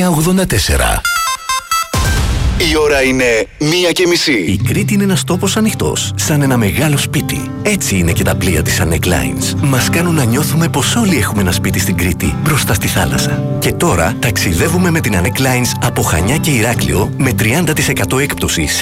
984. Η ώρα είναι 1:30. Η Κρήτη είναι ένας τόπος ανοιχτός, σαν ένα μεγάλο σπίτι. Έτσι είναι και τα πλοία της Anek Lines. Μας κάνουν να νιώθουμε πως όλοι έχουμε ένα σπίτι στην Κρήτη, μπροστά στη θάλασσα. Και τώρα ταξιδεύουμε με την Anek Lines από Χανιά και Ηράκλειο με 30% έκπτωση